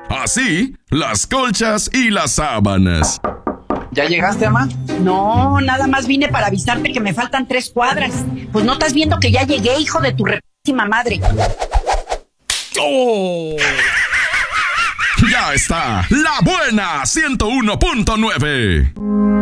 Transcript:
Así, las colchas y las sábanas. ¿Ya llegaste, ama? No, nada más vine para avisarte que me faltan 3 cuadras. Pues no estás viendo que ya llegué, hijo de tu repísima madre. ¡Oh! Ya está, La Buena 101.9.